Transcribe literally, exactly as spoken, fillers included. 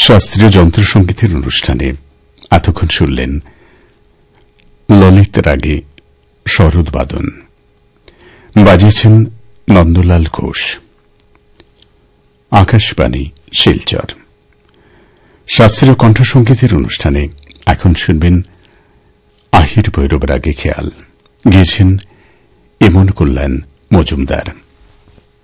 শাস্ত্রীয় যন্ত্রসঙ্গীতের অনুষ্ঠানে এতক্ষণ শুনলেন ললিত রাগে শরৎবাদন, বাজিয়েছেন নন্দলাল ঘোষ। আকাশবাণী শিলচর। শাস্ত্রীয় কণ্ঠসঙ্গীতের অনুষ্ঠানে এখন শুনবেন আহির ভৈরব রাগে খেয়াল, গেয়েছেন এমন কল্যাণ মজুমদার।